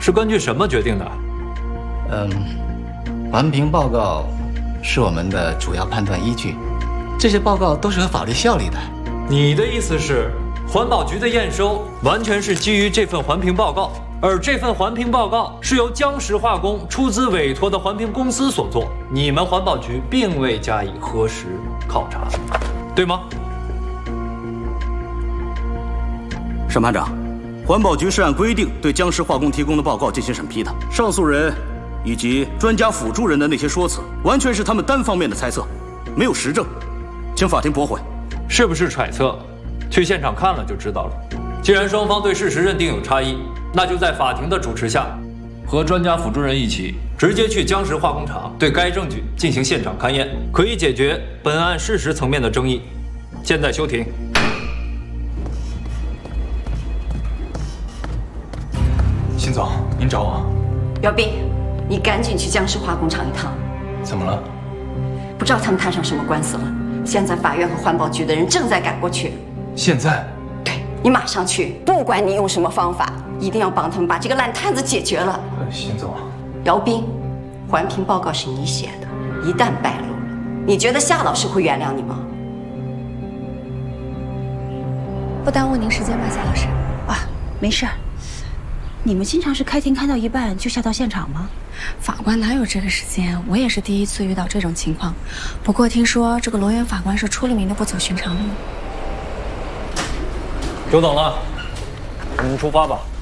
是根据什么决定的？ 环评报告是我们的主要判断依据，这些报告都是有法律效力的。 你的意思是，环保局的验收完全是基于这份环评报告，而这份环评报告是由江石化工出资委托的环评公司所做，你们环保局并未加以核实考察，对吗？ 审判长，环保局是按规定对江石化工提供的报告进行审批的。上诉人以及专家辅助人的那些说辞，完全是他们单方面的猜测，没有实证，请法庭驳回。 是不是揣测？去现场看了就知道了。既然双方对事实认定有差异，那就在法庭的主持下，和专家辅助人一起，直接去江石化工厂对该证据进行现场勘验，可以解决本案事实层面的争议。现在休庭。 辛总，您找我？ 姚斌，你赶紧去江石化工厂一趟。 怎么了？ 不知道他们摊上什么官司了。现在法院和环保局的人正在赶过去。 现在？ 对，你马上去，不管你用什么方法，一定要帮他们把这个烂摊子解决了。 辛总， 姚斌，环评报告是你写的，一旦败露了，你觉得夏老师会原谅你吗？ 不耽误您时间吧，夏老师。 啊，没事儿。你们经常是开庭开到一半就下到现场吗？ 法官哪有这个时间？我也是第一次遇到这种情况。不过听说这个罗源法官是出了名的不走寻常路。 久等了，我们出发吧。